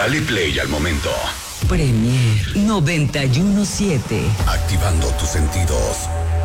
Dale play al momento. Premier 91.7. Activando tus sentidos.